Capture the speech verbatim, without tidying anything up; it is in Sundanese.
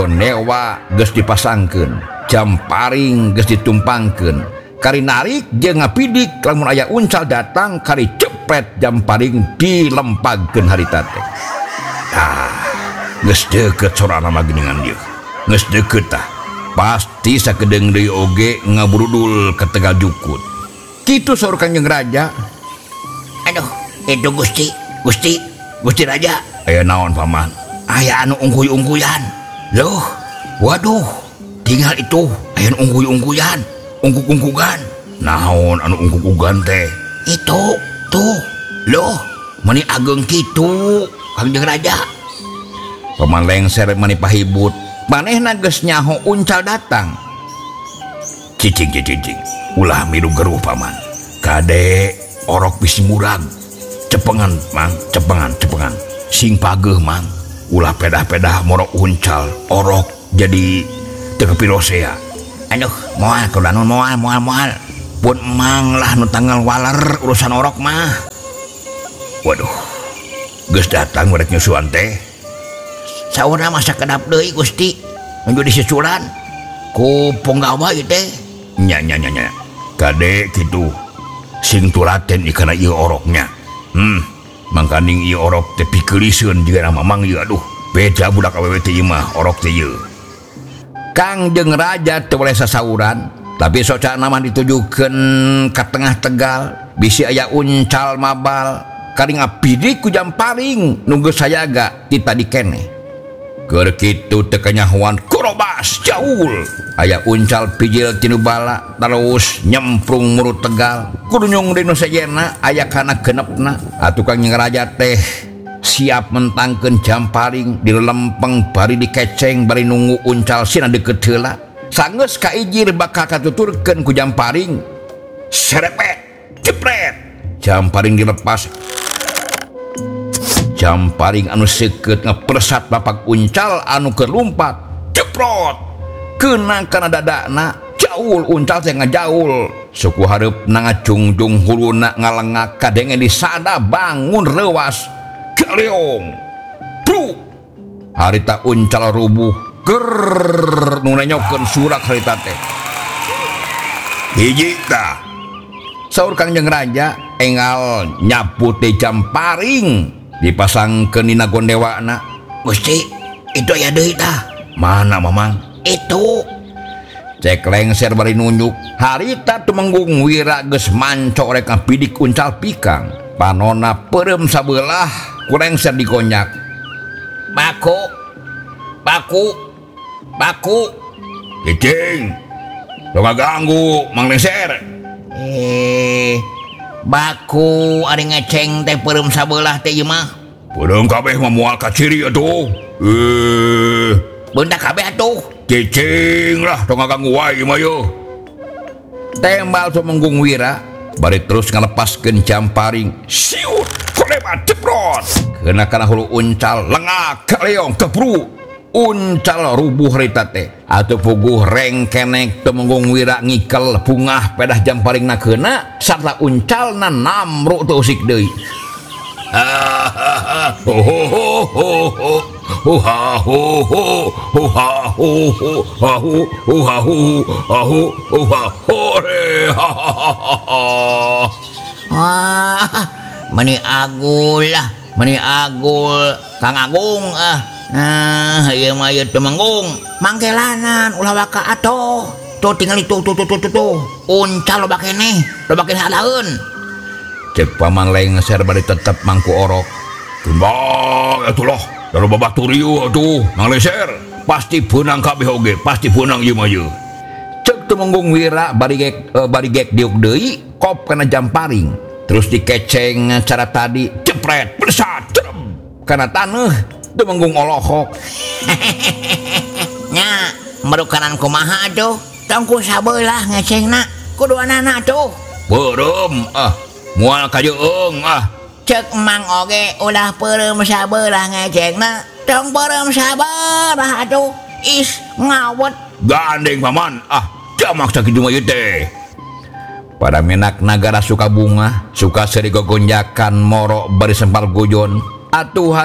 Gondewa geus dipasangkeun, Jamparing geus ditumpangkeun. Kari narik jeung ngapidik lamun aya uncal datang kari cepret Jamparing dilempagkeun harita teh. Tah, geus deukeut sorana mah geuningan dieu. Geus deukeut tah. Pasti sakedeung deui oge ngaburudul ka Tegal Jukut. Kitu saur Kanjeng Raja. Aduh, itu Gusti, Gusti, Gusti Raja. Aya naon paman? Aya anu ungkuy-ungkuyan. Loh, Waduh, tinggal itu aya anu ungkuy-ungkuyan, ungkuk-ungkugan. naon anu ungkuk-ungkugan teh? Itu, tuh. Loh, meni ageng kitu, Kanjeng Raja. Paman lengser mani pahibut. Manehna geus nyaho uncal datang. Cicing cicing. Ulah milu geruh paman. Kade orok bisi murag. Cepengan mang, cepengan, cepengan. Sing pageuh mang. Ulah pedah-pedah morok uncal, orok jadi teu pirosea. Aduh, moal kudu anu moal moal moal. Pun emang lah nu tanggal waler urusan orok mah. Waduh. Geus datang merek nyusuan teh. Saurna masa kedap deui Gusti. Menuju disusuran ku punggawa ieu teh. Nya nya nya nya. Kade kitu. Sing tulaten ikana ieu oroknya. Hmm. Mangkaning ieu orok teh pikeuliseun jiga mamang ieu aduh. Beda budak awewe teh ieu mah orok teh ieu. Kangjeng Raja teu boleh sasauran, tapi socana mah ditujukeun ka tengah Tegal, bisi aya uncal mabal, kari ngapidik ku Jamparing nu geus sayaga ti tadi keneh. Keur kitu teu kanyahoan kurobas jaul. Aya uncal pijil tinu bala terus nyemprung murut Tegal. Kudu nyung dinu sejenna aya kana genepna. Atuh Kangjeng Raja teh siap mentangkeun Jamparing di lempeng bari dikeceng bari nunggu uncal sina deukeut heula. Sanggeus kaijir bakal katuturkeun ku Jamparing. Serepet, jepret. Jamparing dilepas. Jamparing anu seukeut ngapersat bapak uncal anu keur lumpat. Jeprot. Keunang kana dadana, jaul uncal teh ngajaul. Suku hareupna ngacungdung huluna ngalengak kadenge disada bangun reuwas. Galeong. Bru. Harita uncal rubuh. Ger nu nenyokeun surak harita teh. Hiji tah. Saur Kangjeng Raja enggal nyapu teh Jamparing dipasangkeun dina gondewana. Gusti, itu aya deui tah. Mana mamang? Itu. Cek lengser bari nunjuk. Harita Tumenggung Wira geus manco rek ngapidik uncal pikang. Panonna peureum sabelah ku lengser dikonyak. Baku. Baku. Baku. Cicing. Lo ngaganggu Mang Lengser. Eh, baku ari ngeceng teh peureum sabelah teh ieu mah. Peureum kabeh mah moal ka ciri atuh. Eh, beundak kabeh atuh. cicing lah tong ngaganggu wae mah yeuh. Tembal Tumenggung Wira bari terus ngalepaskeun Jamparing. Siut, kolema jeprot. Keuna kana hulu uncal lengak kaleong kebru. Uncal rubuh harita teh. Atuh puguh rengkenek Tumenggung Wira ngikel bungah pedah Jamparingna keuna sarta uncalna namru teu usik deui. Ha ho ho ho ho ho ho ha ho ho ho ha ho ho ha ho ho ha ho ha ho ho ha hore ha ha ha. Wah, meni agul lah, meni agul Kang Agung ah. Nah, ieu mah ieu Tumenggung manggelanan ulah waka atoh. Tuh tinggal itu tuh tuh tuh tuh tuh. Uncal loba keneh, loba keneh halaeun. Cek Paman Lengser bari tetep mangku orok. Tumbang atuh loh, da loba batur ieu atuh Mang Lengser. Pasti beunang kabeh oge, pasti beunang ieu mah ieu. Cek Tumenggung Wira bari gek uh, bari gek diuk deui kop kana Jamparing. Terus dikeceng cara tadi jepret bersat cerem kana taneuh. Tumenggung olohok. Nya, merukanan kumaha atuh? Tong ku sabelah ngecengna, kuduanana atuh. Peureum ah, moal ka jeung ah. Cek Mang oge ulah peureum sabelah ngecengna, tong peureum sabelah atuh. Is ngawet. Gandeng Paman ah, jamak sakitu mah ieu teh. Pada menak nagara Sukabunga, suka seri gogonjakan moro bari sempal guyon. Atuh